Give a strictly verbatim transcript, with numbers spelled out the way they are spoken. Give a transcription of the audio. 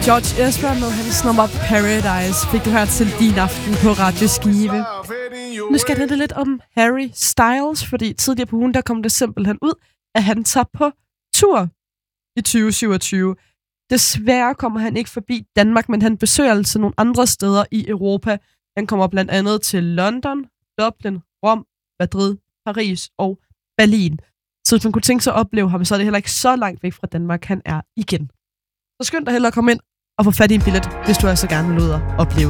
George Ezra med hans nummer Paradise fik du hørt til din aften på Radio Skive. Nu skal det lidt om Harry Styles, fordi tidligere på ugen, der kom det simpelthen ud, at han tager på tur i tyve syvogtyve. Desværre kommer han ikke forbi Danmark, men han besøger altså nogle andre steder i Europa. Han kommer blandt andet til London, Dublin, Rom, Madrid, Paris og Berlin. Så hvis man kunne tænke sig at opleve ham, så er det heller ikke så langt væk fra Danmark, han er igen. Så skynd dig hellere at komme ind og få fat i en billet, hvis du altså gerne vil ud og opleve